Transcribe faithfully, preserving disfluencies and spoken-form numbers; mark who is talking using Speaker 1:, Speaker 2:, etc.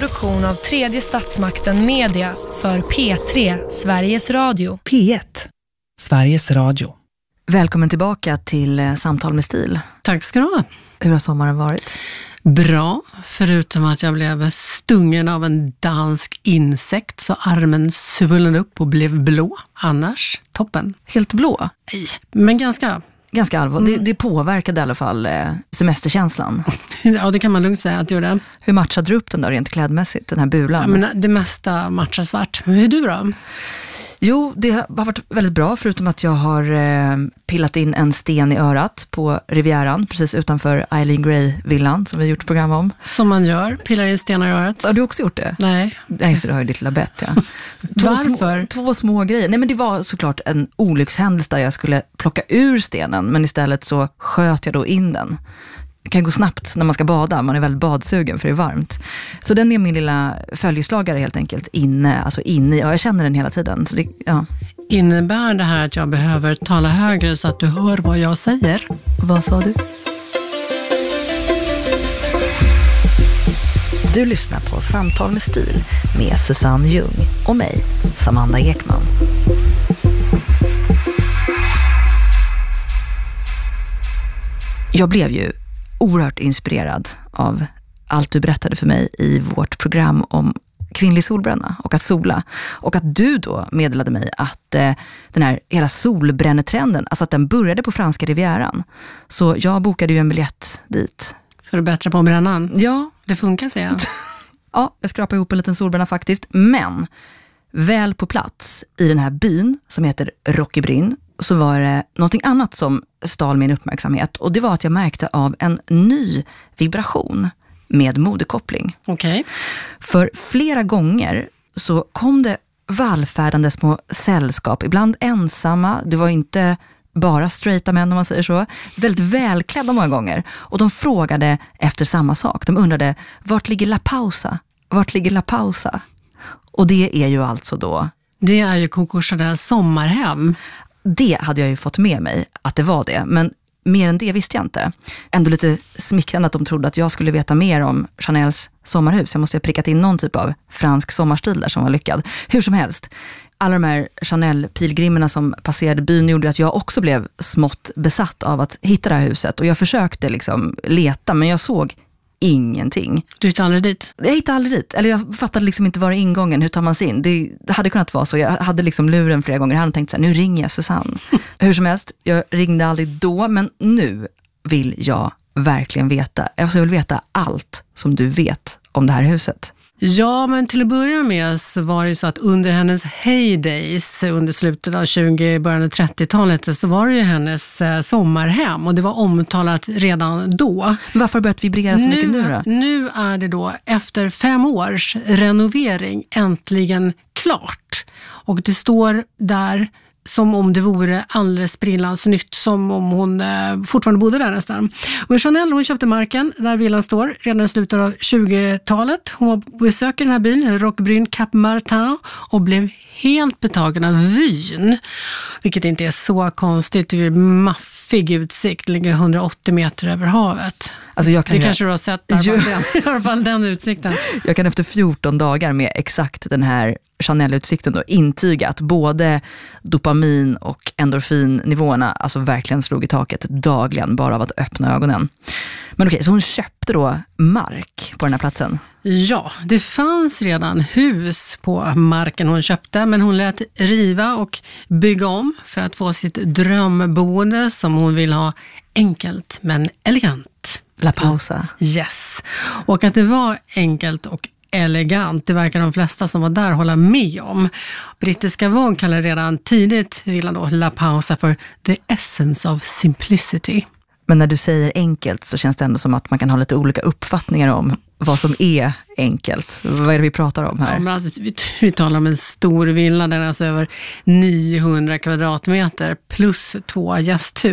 Speaker 1: produktion av Tredje Statsmakten Media för P tre, Sveriges Radio.
Speaker 2: P ett, Sveriges Radio.
Speaker 3: Välkommen tillbaka till Samtal med stil.
Speaker 4: Tack ska du ha.
Speaker 3: Hur har sommaren varit?
Speaker 4: Bra, förutom att jag blev stungen av en dansk insekt så armen svullnade upp och blev blå. Annars, toppen.
Speaker 3: Helt blå?
Speaker 4: Nej, men ganska...
Speaker 3: Ganska allvarligt.
Speaker 4: Mm.
Speaker 3: Det, det påverkade i alla fall eh, semesterkänslan.
Speaker 4: Ja, det kan man lugnt säga att det gjorde.
Speaker 3: Hur matchade du upp den då rent klädmässigt, den här bulan?
Speaker 4: Ja, men det mesta matchar svart. Men hur är du då?
Speaker 3: Jo, det har varit väldigt bra, förutom att jag har eh, pillat in en sten i örat på Rivieran, precis utanför Eileen Gray-villan som vi har gjort program om.
Speaker 4: Som man gör, pillar in stenar i örat.
Speaker 3: Har du också gjort det?
Speaker 4: Nej.
Speaker 3: Nej, just det, du har ju ditt lilla bett, ja. Två
Speaker 4: Varför?
Speaker 3: Små, två små grejer. Nej, men det var såklart en olyckshändelse där jag skulle plocka ur stenen, men istället så sköt jag då in den. Det kan gå snabbt när man ska bada, man är väldigt badsugen för det är varmt. Så den är min lilla följeslagare helt enkelt inne, alltså inne, ja, jag känner den hela tiden. Så det, ja.
Speaker 4: Innebär det här att jag behöver tala högre så att du hör vad jag säger?
Speaker 3: Vad sa du? Du lyssnar på Samtal med stil med Susanne Ljung och mig, Samanda Ekman. Jag blev ju oerhört inspirerad av allt du berättade för mig i vårt program om kvinnlig solbränna och att sola. Och att du då meddelade mig att eh, den här hela solbrännetrenden, alltså att den började på franska Rivieran. Så jag bokade ju en biljett dit.
Speaker 4: För att bättra på brännan?
Speaker 3: Ja.
Speaker 4: Det funkar, säger jag.
Speaker 3: Ja, jag skrapade ihop en liten solbränna faktiskt. Men väl på plats i den här byn som heter Roquebrune så var det någonting annat som stal min uppmärksamhet. Och det var att jag märkte av en ny vibration med moderkoppling.
Speaker 4: Okej. Okay.
Speaker 3: För flera gånger så kom det vallfärdande små sällskap, ibland ensamma, det var inte bara straighta män om man säger så, väldigt välklädda många gånger. Och de frågade efter samma sak. De undrade, vart ligger La Pausa? Vart ligger La Pausa? Och det är ju alltså då...
Speaker 4: Det är ju Coco Chanels sommarhem.
Speaker 3: Det hade jag ju fått med mig att det var det, men mer än det visste jag inte. Ändå lite smickrande att de trodde att jag skulle veta mer om Chanels sommarhus. Jag måste ha prickat in någon typ av fransk sommarstil där som var lyckad. Hur som helst, alla de här Chanel-pilgrimerna som passerade byn gjorde att jag också blev smått besatt av att hitta det här huset. Och jag försökte liksom leta, men jag såg ingenting.
Speaker 4: Du hittade aldrig dit?
Speaker 3: Jag hittade aldrig dit. Eller jag fattade liksom inte var ingången, hur tar man sig in? Det, det hade kunnat vara så. Jag hade liksom luren flera gånger. Jag hade tänkt så här, nu ringer jag Susanne. Hur som helst, jag ringde aldrig då, men nu vill jag verkligen veta. Jag vill veta allt som du vet om det här huset.
Speaker 4: Ja, men till att börja med så var det så att under hennes heydays, under slutet av tjugo, början av trettiotalet, så var det ju hennes eh, sommarhem och det var omtalat redan då.
Speaker 3: Men varför har det börjat vibrera så nu, mycket nu då?
Speaker 4: Nu är det då efter fem års renovering äntligen klart. Och det står där som om det vore alldeles sprillans nytt, som om hon eh, fortfarande bodde där nästan. Och Chanel, hon köpte marken där villan står redan i slutet av tjugotalet. Hon besöker den här byn, Roquebrune Cap Martin, och blev helt betagen av vyn. Vilket inte är så konstigt. Det är maffig utsikt, det ligger hundraåttio meter över havet. Alltså jag kan det jag... kanske du har sett där, jo. den, i alla fall den utsikten.
Speaker 3: Jag kan efter fjorton dagar med exakt den här Chanel-utsikten då intyga att både dopamin och endorfinnivåerna alltså verkligen slog i taket dagligen bara av att öppna ögonen. Men okej, så hon köpte då mark på den här platsen?
Speaker 4: Ja, det fanns redan hus på marken hon köpte, men hon lät riva och bygga om för att få sitt drömboende som hon vill ha enkelt men elegant.
Speaker 3: La Pausa.
Speaker 4: Yes. Och att det var enkelt och elegant, det verkar de flesta som var där hålla med om. Brittiska Vogue kallar redan tidigt villan då La Pausa för the essence of simplicity.
Speaker 3: Men när du säger enkelt så känns det ändå som att man kan ha lite olika uppfattningar om vad som är enkelt. Vad är det vi pratar om här?
Speaker 4: Ja, men alltså, vi, vi talar om en stor villa där alltså över niohundra kvadratmeter plus två gästhus.